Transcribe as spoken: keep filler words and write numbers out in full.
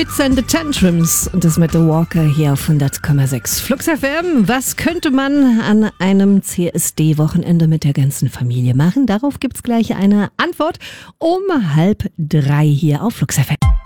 Fits and the Tantrums und das mit The Walker hier auf hundert Komma sechs Flux F M. Was könnte man an einem C S D-Wochenende mit der ganzen Familie machen? Darauf gibt's gleich eine Antwort um halb drei hier auf Flux F M.